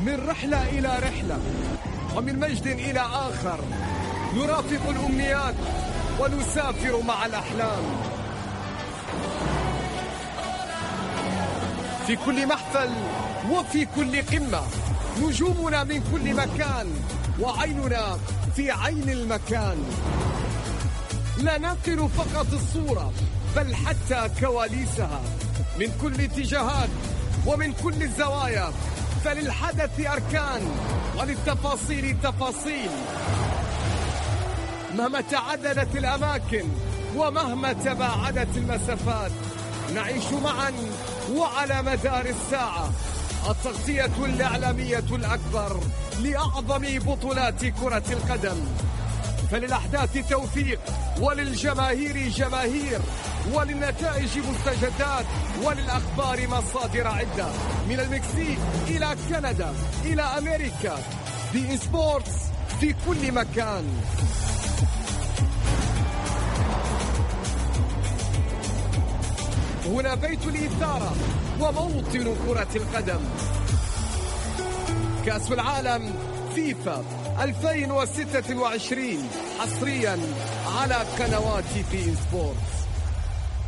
من رحلة إلى رحلة ومن مجد إلى آخر، نرافق الأمنيات ونسافر مع الأحلام. في كل محفل وفي كل قمة نجومنا من كل مكان، وعيننا في عين المكان. لا ننقل فقط الصورة بل حتى كواليسها من كل الاتجاهات ومن كل الزوايا، فللحدث أركان وللتفاصيل تفاصيل. مهما تعددت الأماكن ومهما تباعدت المسافات، نعيش معا وعلى مدار الساعة التغطية الإعلامية الأكبر لأعظم بطولات كرة القدم. فللأحداث توفيق، وللجماهير جماهير، وللنتائج مستجدات، وللأخبار مصادر عدة. من المكسيك إلى كندا إلى أمريكا، بي إن سبورتس في كل مكان. هنا بيت الإثارة وموطن كرة القدم. كأس العالم فيفا 2026 حصريا على قنوات بي إن سبورتس.